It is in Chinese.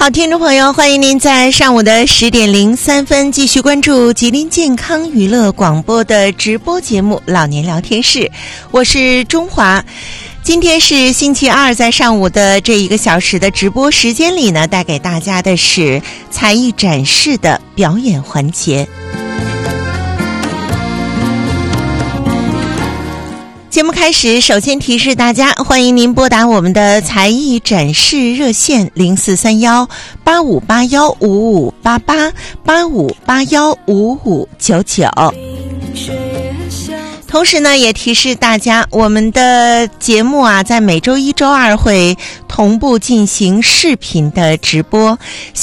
好，听众朋友，欢迎您在上午的10点03分继续关注吉林健康娱乐广播的直播节目《老年聊天室》，我是中华。今天是星期二，在上午的这1个小时的直播时间里呢，带给大家的是才艺展示的表演环节。节目开始，首先提示大家，欢迎您拨打我们的才艺展示热线04318581558885815599。同时呢，也提示大家，我们的节目啊，在每周1、周2会同步进行视频的直播。